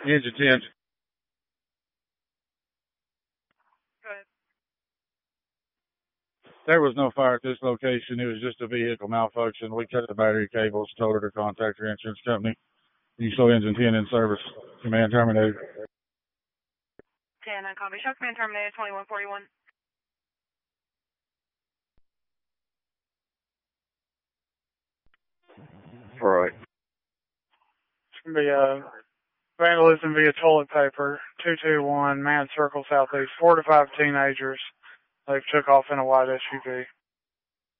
Engine 10. Go ahead. There was no fire at this location. It was just a vehicle malfunction. We cut the battery cables, told her to contact your insurance company. You show engine 10 in service. Command terminated. 10 on copy. Show command terminated 2141. Right. It's going to be vandalism via toilet paper. 221 Man Circle Southeast. 4 to 5 teenagers. They took off in a white SUV.